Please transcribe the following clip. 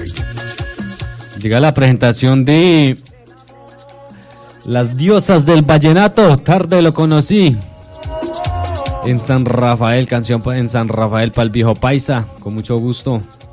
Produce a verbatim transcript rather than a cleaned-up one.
Llega la presentación de Las Diosas del Vallenato, tarde lo conocí. En San Rafael, canción en San Rafael para el viejo paisa, con mucho gusto.